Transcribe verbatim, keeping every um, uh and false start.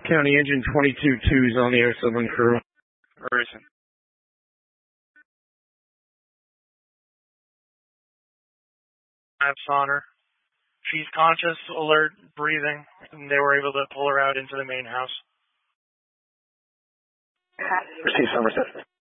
County Engine twenty-two two is on the air, Southern crew. Racing. I have Sonner. She's conscious, alert, breathing, and they were able to pull her out into the main house. Receive Somerset.